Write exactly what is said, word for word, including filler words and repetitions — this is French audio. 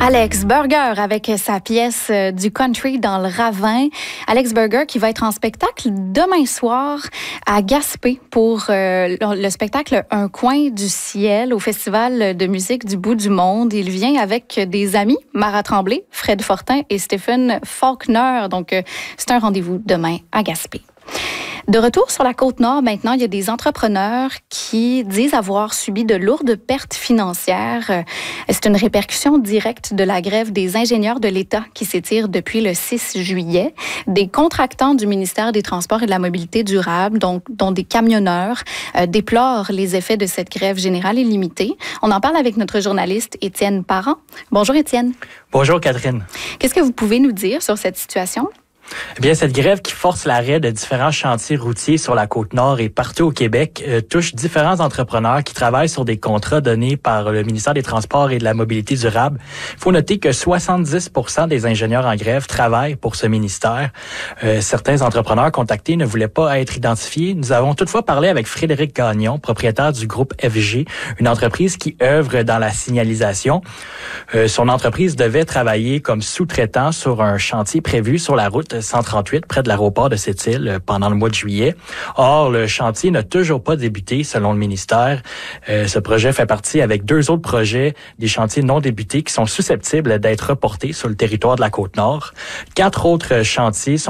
Alex Burger avec sa pièce du country dans le ravin. Alex Burger qui va être en spectacle demain soir à Gaspé pour euh, le spectacle Un coin du ciel au Festival de musique du bout du monde. Il vient avec des amis, Mara Tremblay, Fred Fortin et Stephen Faulkner. Donc, euh, c'est un rendez-vous demain à Gaspé. De retour sur la Côte-Nord, maintenant, il y a des entrepreneurs qui disent avoir subi de lourdes pertes financières. C'est une répercussion directe de la grève des ingénieurs de l'État qui s'étire depuis le six juillet. Des contractants du ministère des Transports et de la Mobilité durable, donc, dont des camionneurs, euh, déplorent les effets de cette grève générale et limitée. On en parle avec notre journaliste Étienne Parent. Bonjour Étienne. Bonjour Catherine. Qu'est-ce que vous pouvez nous dire sur cette situation? Eh bien, cette grève qui force l'arrêt de différents chantiers routiers sur la Côte-Nord et partout au Québec euh, touche différents entrepreneurs qui travaillent sur des contrats donnés par le ministère des Transports et de la Mobilité durable. Il faut noter que soixante-dix pour cent des ingénieurs en grève travaillent pour ce ministère. Euh, certains entrepreneurs contactés ne voulaient pas être identifiés. Nous avons toutefois parlé avec Frédéric Gagnon, propriétaire du groupe F G, une entreprise qui œuvre dans la signalisation. Euh, son entreprise devait travailler comme sous-traitant sur un chantier prévu sur la route cent trente-huit, près de l'aéroport de Sept-Îles, pendant le mois de juillet. Or, le chantier n'a toujours pas débuté, selon le ministère. Euh, ce projet fait partie, avec deux autres projets, des chantiers non débutés qui sont susceptibles d'être reportés sur le territoire de la Côte-Nord. Quatre autres chantiers sont